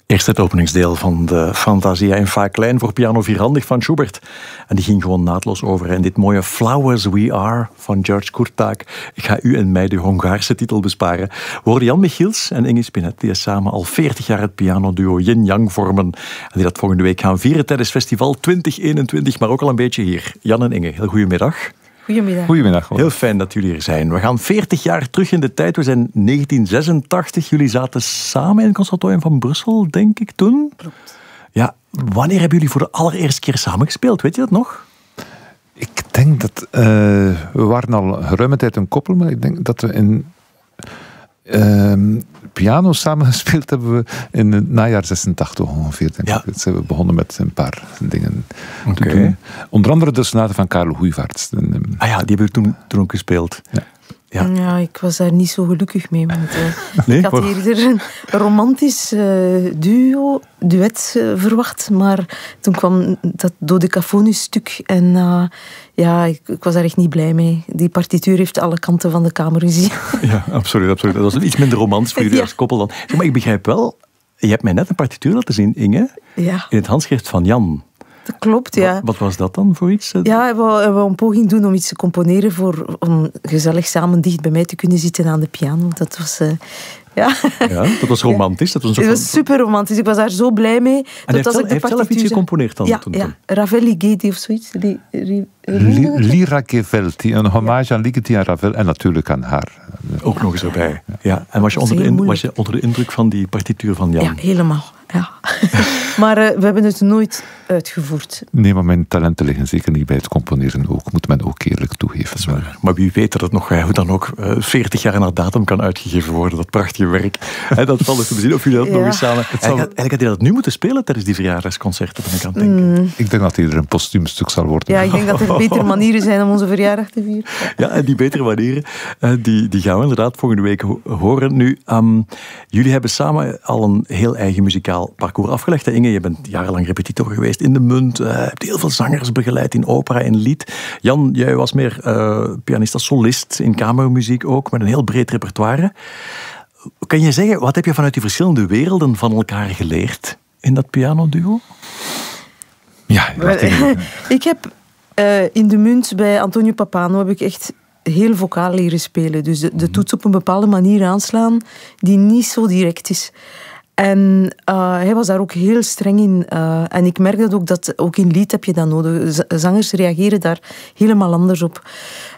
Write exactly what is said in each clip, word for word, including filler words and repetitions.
Eerst het openingsdeel van de Fantasia in Fa klein voor piano vierhandig van Schubert. En die ging gewoon naadloos over. En dit mooie Flowers We Are van George Kurtág. Ik ga u en mij de Hongaarse titel besparen. We hoorden Jan Michiels en Inge Spinet, die samen al veertig jaar het pianoduo Yin Yang vormen. En die dat volgende week gaan vieren tijdens festival twintig eenentwintig, maar ook al een beetje hier. Jan en Inge, heel goedemiddag. Goedemiddag. Goedemiddag. Heel fijn dat jullie er zijn. We gaan veertig jaar terug in de tijd. We zijn negentien zesentachtig. Jullie zaten samen in het Conservatorium van Brussel, denk ik, toen. Klopt. Ja, wanneer hebben jullie voor de allereerste keer samen gespeeld? Weet je dat nog? Ik denk dat... Uh, we waren al geruime tijd een koppel, maar ik denk dat we in... Uh, piano samen gespeeld hebben we in het najaar zesentachtig ongeveer. Denk ja. ik. Dus we begonnen met een paar dingen okay. te doen. Onder andere de sonate van Karel Goeyvaerts. Ah ja, die hebben we toen, toen ook gespeeld. Ja. Ja. ja, ik was daar niet zo gelukkig mee. Want, uh, nee? Ik had eerder een romantisch uh, duo, duet uh, verwacht. Maar toen kwam dat dodecafonische stuk. En uh, ja, ik, ik was daar echt niet blij mee. Die partituur heeft alle kanten van de kamer gezien. Ja, absoluut. absoluut. Dat was iets minder romantisch voor jullie ja. als koppel dan. Zeg, maar ik begrijp wel, je hebt mij net een partituur laten zien, Inge. Ja. In het handschrift van Jan. Dat klopt, ja. Wat, wat was dat dan voor iets? Ja, we wou een poging doen om iets te componeren voor, om gezellig samen dicht bij mij te kunnen zitten aan de piano. Dat was... Uh, ja. ja, dat was romantisch. Dat was, een soort van... was super romantisch. Ik was daar zo blij mee. En hij heeft, heeft zelf iets gecomponeerd dan? Ja, toen, ja. toen. Ravel Ligeti of zoiets. Li, li, li, Lira Gevelti, een hommage aan Ligeti en Ravel en natuurlijk aan haar. Ook ja. nog eens erbij. Ja. En was je, onder de in, was je onder de indruk van die partituur van Jan? Ja, helemaal. Ja. Maar uh, we hebben het nooit uitgevoerd. Nee, maar mijn talenten liggen zeker niet bij het componeren ook. Moet men ook eerlijk toegeven. Dat is waar. Maar wie weet dat het nog hoe dan ook uh, veertig jaar na datum kan uitgegeven worden. Dat prachtige werk. He, dat valt dus te bezien of jullie dat ja. nog eens samen... Het zal... Eigenlijk, eigenlijk had hij dat nu moeten spelen tijdens die verjaardagsconcerten, ben ik aan het denken. Mm. Ik denk dat hij er een postuum stuk zal worden. Ja, ik denk dat er betere manieren zijn om onze verjaardag te vieren. Ja, en die betere manieren, uh, die, die gaan we inderdaad volgende week ho- horen. Nu, um, jullie hebben samen al een heel eigen muzikaal parcours afgelegd. Hè, Inge, je bent jarenlang repetitor geweest in de Munt. Je uh, hebt heel veel zangers begeleid in opera en lied. Jan, jij was meer uh, pianist als solist in kamermuziek ook, met een heel breed repertoire. Kan je zeggen, wat heb je vanuit die verschillende werelden van elkaar geleerd in dat pianoduo? Ja, ik heb uh, in de Munt bij Antonio Papano heb ik echt heel vocaal leren spelen. Dus de, de toets op een bepaalde manier aanslaan die niet zo direct is. En uh, hij was daar ook heel streng in. Uh, en ik merk dat ook, dat ook in lied heb je dat nodig. Z- zangers reageren daar helemaal anders op.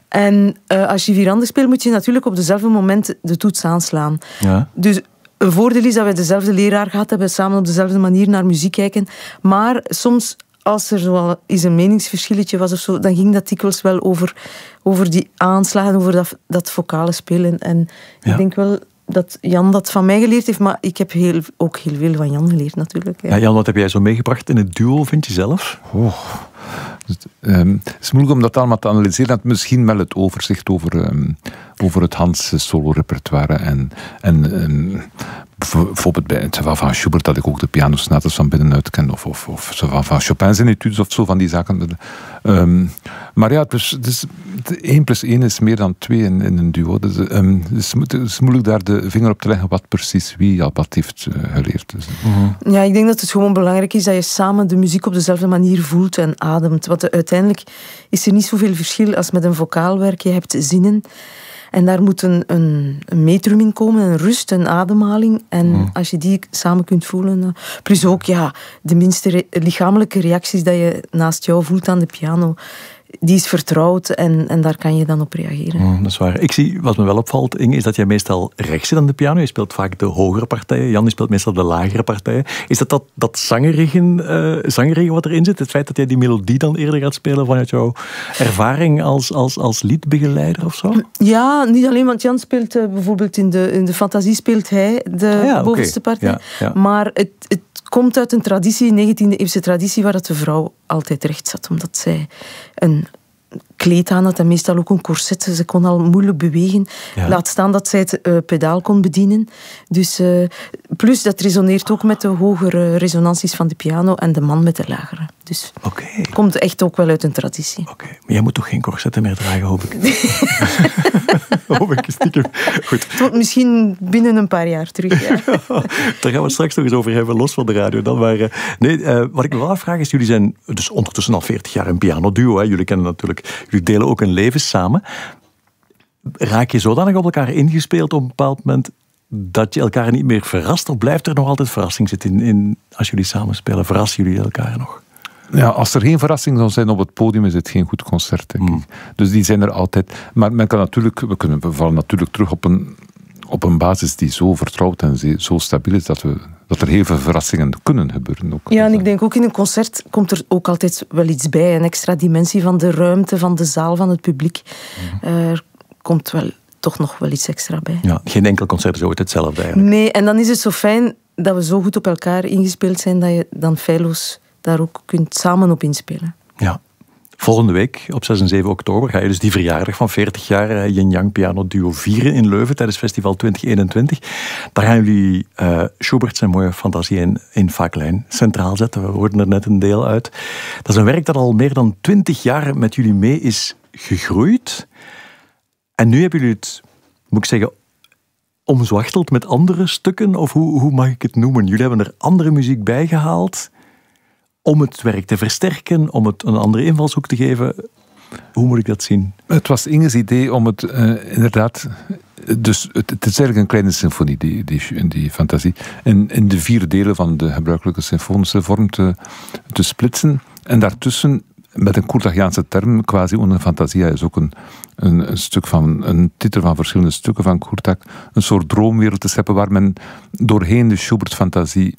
En uh, als je vierhandig speelt, moet je natuurlijk op dezelfde moment de toets aanslaan. Ja. Dus een voordeel is dat we dezelfde leraar gehad hebben, samen op dezelfde manier naar muziek kijken. Maar soms, als er zo eens een meningsverschilletje was of zo, dan ging dat dikwijls wel over, over die aanslagen, over dat, dat vocale spelen. En ja. ik denk wel dat Jan dat van mij geleerd heeft, maar ik heb heel, ook heel veel van Jan geleerd natuurlijk. Ja. Ja, Jan, wat heb jij zo meegebracht in het duo, vind je zelf? Oh, het, um, het is moeilijk om dat allemaal te analyseren. Dat misschien wel het overzicht over, um, over het Hans solo-repertoire. En, en um, bijvoorbeeld bij het geval van Schubert, dat ik ook de pianosonates van binnenuit ken. Of, of, of van, van Chopin's etudes of zo, van die zaken. Um, maar ja, het is, het is, één plus één is meer dan twee in, in een duo. Dus, um, het, is, het is moeilijk daar de vinger op te leggen wat precies wie al wat heeft uh, geleerd. Dus. Mm-hmm. Ja, ik denk dat het gewoon belangrijk is dat je samen de muziek op dezelfde manier voelt en ademt. Want uiteindelijk is er niet zoveel verschil als met een vocaalwerk. Je hebt zinnen. En daar moet een, een, een metrum in komen, een rust, een ademhaling. En mm. als je die samen kunt voelen... Plus ook ja, de minste re- lichamelijke reacties dat je naast jou voelt aan de piano... Die is vertrouwd en, en daar kan je dan op reageren. Mm, dat is waar. Ik zie, wat me wel opvalt, Inge, is dat jij meestal rechts zit aan de piano. Je speelt vaak de hogere partijen. Jan, je speelt meestal de lagere partijen. Is dat dat, dat zangerige, uh, zangerige wat erin zit? Het feit dat jij die melodie dan eerder gaat spelen vanuit jouw ervaring als, als, als liedbegeleider of zo? Ja, niet alleen, want Jan speelt uh, bijvoorbeeld in de, in de fantasie speelt hij de ah, ja, bovenste okay. partij. Ja, ja. Maar het, het komt uit een traditie, een negentiende-eeuwse traditie, waar dat de vrouw altijd recht zat, omdat zij een kleed aan had en meestal ook een corset. Ze kon al moeilijk bewegen. Ja. Laat staan dat zij het uh, pedaal kon bedienen. Dus, uh, plus, dat resoneert ook met de hogere resonanties van de piano en de man met de lagere. Dus okay. het komt echt ook wel uit een traditie. Oké, okay. Maar jij moet toch geen corsetten meer dragen, hoop ik? Hoop ik stiekem. Goed. Tot misschien binnen een paar jaar terug. Ja. Daar gaan we straks nog eens over hebben, los van de radio. Dan maar, uh, nee, uh, wat ik me wel afvraag is, jullie zijn dus ondertussen al veertig jaar een pianoduo. Hè? Jullie kennen natuurlijk, jullie delen ook een leven samen. Raak je zodanig op elkaar ingespeeld op een bepaald moment dat je elkaar niet meer verrast? Of blijft er nog altijd verrassing zitten in, in als jullie samen spelen? Verrassen jullie elkaar nog? Ja, als er geen verrassing zou zijn op het podium, is het geen goed concert, denk ik. Mm. Dus die zijn er altijd. Maar men kan natuurlijk, we, kunnen, we vallen natuurlijk terug op een, op een basis die zo vertrouwd en zo stabiel is dat, we, dat er heel veel verrassingen kunnen gebeuren. Ook. Ja, en ik denk ook in een concert komt er ook altijd wel iets bij. Een extra dimensie van de ruimte, van de zaal, van het publiek. Mm. Er komt wel toch nog wel iets extra bij. Ja, geen enkel concert is ooit hetzelfde eigenlijk. Nee, en dan is het zo fijn dat we zo goed op elkaar ingespeeld zijn dat je dan feilloos daar ook kunt samen op inspelen. Ja. Volgende week, op zes en zeven oktober, ga je dus die verjaardag van veertig jaar Yin Yang Piano Duo vieren in Leuven tijdens Festival twintig eenentwintig. Daar gaan jullie uh, Schubert zijn mooie fantasie in, in Fa-klein centraal zetten. We hoorden er net een deel uit. Dat is een werk dat al meer dan twintig jaar met jullie mee is gegroeid. En nu hebben jullie het, moet ik zeggen, omzwachteld met andere stukken? Of hoe, hoe mag ik het noemen? Jullie hebben er andere muziek bij gehaald om het werk te versterken, om het een andere invalshoek te geven. Hoe moet ik dat zien? Het was Inge's idee om het uh, inderdaad... Dus het, het is eigenlijk een kleine symfonie, die, die, die fantasie. In, in de vier delen van de gebruikelijke symfonische vorm te, te splitsen. En daartussen, met een Courtagiaanse term, quasi una fantasia is ook een, een, een stuk van, een titel van verschillende stukken van Courtag. Een soort droomwereld te scheppen waar men doorheen de Schubert-fantasie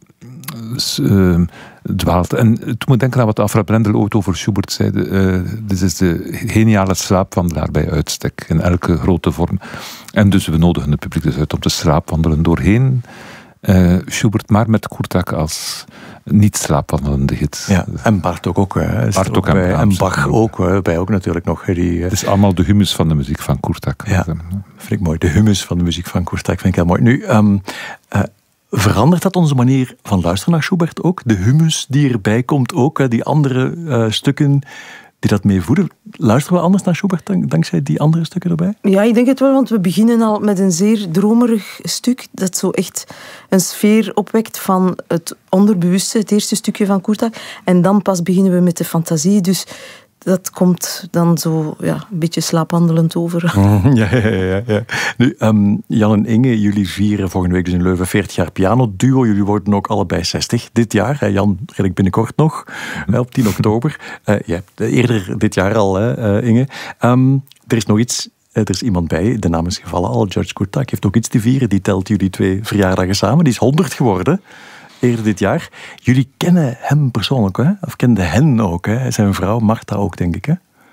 Uh, dwaalt. En het moet denken aan wat Afra Brendel ooit over Schubert zei. Uh, dit is de geniale slaapwandelaar bij uitstek, in elke grote vorm. En dus we nodigen het publiek dus uit om te slaapwandelen doorheen uh, Schubert, maar met Courtag als niet slaapwandelende gids. Ja, en Bartók ook. Hè. Bartók ook en, bij, en Bach ook, hè, bij ook natuurlijk nog. Die, uh... Het is allemaal de humus van de muziek van Courtag. Ja, vind ik mooi. De humus van de muziek van Courtag vind ik heel mooi. Nu, um, uh, verandert dat onze manier van luisteren naar Schubert ook? De humus die erbij komt ook, die andere uh, stukken die dat mee voeden. Luisteren we anders naar Schubert dank, dankzij die andere stukken erbij? Ja, ik denk het wel, want we beginnen al met een zeer dromerig stuk dat zo echt een sfeer opwekt van het onderbewuste, het eerste stukje van Courtag. En dan pas beginnen we met de fantasie, dus dat komt dan zo ja, een beetje slaapwandelend over. Ja, ja, ja, ja. Nu, um, Jan en Inge, jullie vieren volgende week dus in Leuven veertig jaar piano-duo. Jullie worden ook allebei zestig dit jaar. Jan redelijk binnenkort nog, op tien oktober. Uh, je hebt eerder dit jaar al, hè, uh, Inge. Um, er is nog iets, er is iemand bij, de naam is gevallen al. George Courtag heeft ook iets te vieren. Die telt jullie twee verjaardagen samen. Die is honderd geworden. Eerder dit jaar. Jullie kennen hem persoonlijk, hè? Of kenden hen ook, hè? Zijn vrouw Marta ook, denk ik, hè?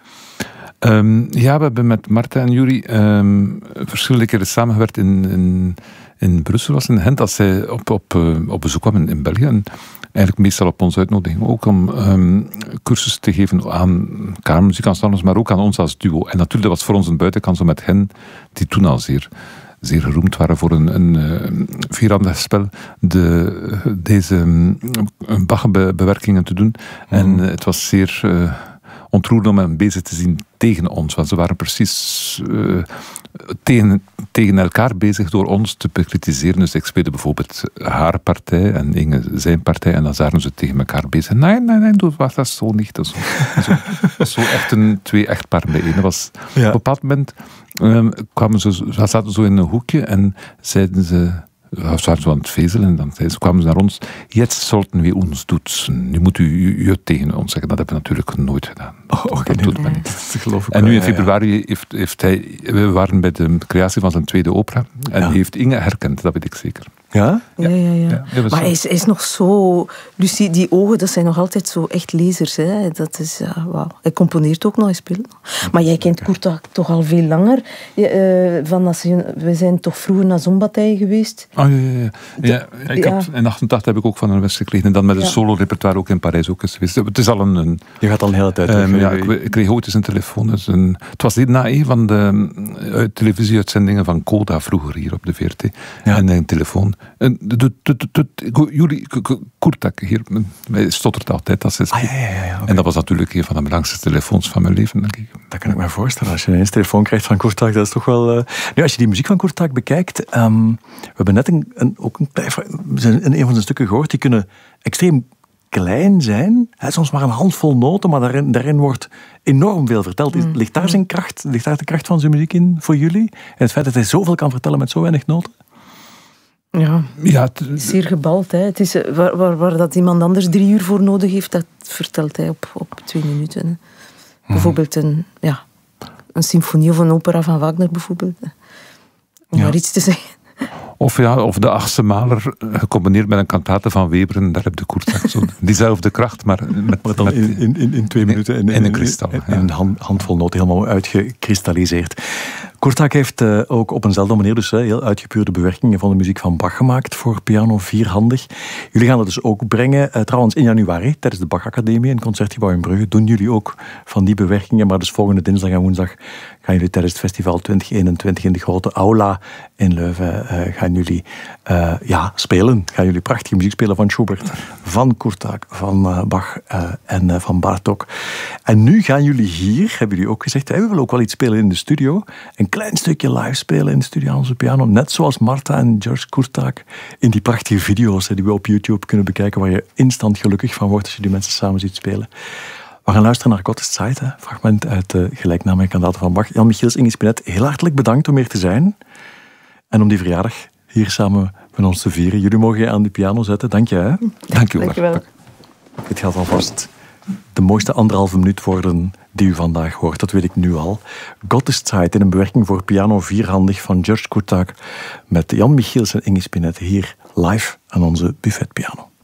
Um, ja, we hebben met Marta en Yuri um, verschillende keren samengewerkt in, in, in Brussel, was in Gent, als zij op, op, uh, op bezoek kwam in, in België. En eigenlijk meestal op onze uitnodiging ook om um, cursussen te geven aan kamermuziekensembles, maar ook aan ons als duo. En natuurlijk, dat was voor ons een buitenkans om met hen, die toen al zeer... zeer geroemd waren voor een, een, een vierhandig spel, de, deze um, Bach-bewerkingen te doen. Mm. En uh, het was zeer uh, ontroerend om hen bezig te zien tegen ons, want ze waren precies uh, tegen, tegen elkaar bezig door ons te bekritiseren. Dus ik speelde bijvoorbeeld haar partij en Inge zijn partij en dan zaten ze tegen elkaar bezig. Nee, nee, nee, dat was dat zo niet. Dat zo, zo, zo echt een twee echtparen bijeen. Dat was ja. Op een bepaald moment Um, kwamen ze, ze zaten zo in een hoekje en zeiden ze, ze waren zo aan het vezelen en dan zeiden ze, kwamen ze naar ons, jetzt sollten we ons duzen. Nu moet u je tegen ons zeggen. Dat hebben we natuurlijk nooit gedaan. Oh, okay, dat doet men niet. Dat geloof ik en nu in wel, februari ja, ja. Heeft, heeft hij, we waren bij de creatie van zijn tweede opera en ja. heeft Inge herkend, dat weet ik zeker. Ja? Ja, ja, ja. ja maar hij is, hij is nog zo... Dus die, die ogen, dat zijn nog altijd zo echt lezers. Hè. Dat is, ja, wauw. Hij componeert ook nog, hij speelt nog. Maar jij kent Courtag toch al veel langer. Je, uh, van als je, we zijn toch vroeger naar Zombatij geweest. Oh, ja, ja, ja. ja, ja ik ja. Had, in achtentachtig heb ik ook van een les gekregen. En dan met een ja. solo-repertoire ook in Parijs ook eens geweest. Het is al een... een je gaat al een hele tijd um, terug. Ja, ik, ik kreeg ooit eens een telefoon. Dus een, het was na een van de uh, televisieuitzendingen van Coda vroeger hier op de V R T. Ja. En een telefoon... En de, de, de, de, jullie, Kurtak hier, mij stottert altijd als hij spreekt. Ah, ja, ja, ja, okay. En dat was natuurlijk een van de belangrijkste telefoons van mijn leven, denk ik. Dat kan ik me voorstellen. Als je ineens telefoon krijgt van Kurtak, dat is toch wel... Uh... Nu, als je die muziek van Kurtak bekijkt, um, we hebben net een, een, ook een, in een van zijn stukken gehoord, die kunnen extreem klein zijn, hè, soms maar een handvol noten, maar daarin, daarin wordt enorm veel verteld. Mm. Ligt daar zijn kracht, ligt daar de kracht van zijn muziek in voor jullie? En het feit dat hij zoveel kan vertellen met zo weinig noten? Ja, ja het is zeer gebald. Hè. Het is, waar, waar, waar dat iemand anders drie uur voor nodig heeft, dat vertelt hij op, op twee minuten. Hè. Bijvoorbeeld een, ja, een symfonie of een opera van Wagner, bijvoorbeeld. Om ja. maar iets te zeggen. Of, ja, of de achtste maler gecombineerd met een kantate van Weber, daar heb je Kurtak zo diezelfde kracht, maar met, maar dan met, in, in, in twee minuten in, in, in een kristal. In, in, in een hand, handvol noten helemaal uitgekristalliseerd. Kurtak heeft uh, ook op eenzelfde manier dus uh, heel uitgepuurde bewerkingen van de muziek van Bach gemaakt voor piano vierhandig. Jullie gaan dat dus ook brengen. Uh, trouwens in januari, tijdens de Bach Academie in Concertgebouw in Brugge, doen jullie ook van die bewerkingen. Maar dus volgende dinsdag en woensdag gaan jullie tijdens het festival twintig eenentwintig in de grote aula in Leuven uh, gaan jullie uh, ja, spelen. Gaan jullie prachtige muziek spelen van Schubert, van Kurtak, van uh, Bach uh, en uh, van Bartók. En nu gaan jullie hier, hebben jullie ook gezegd, hey, we willen ook wel iets spelen in de studio. Een klein stukje live spelen in de studio aan onze piano. Net zoals Marta en George Kurtak in die prachtige video's die we op YouTube kunnen bekijken, waar je instant gelukkig van wordt als je die mensen samen ziet spelen. We gaan luisteren naar Gott ist Zeit, een fragment uit de gelijknamige kantaten van Bach. Jan Michiels, Inge Spinet, heel hartelijk bedankt om hier te zijn. En om die verjaardag hier samen met ons te vieren. Jullie mogen je aan die piano zetten. Dank je. Hè? Dank je wel. Dank je wel. Dit gaat alvast de mooiste anderhalve minuut worden die u vandaag hoort. Dat weet ik nu al. Gott ist Zeit in een bewerking voor piano vierhandig van George Kurtak met Jan Michiels en Inge Spinet hier live aan onze buffetpiano.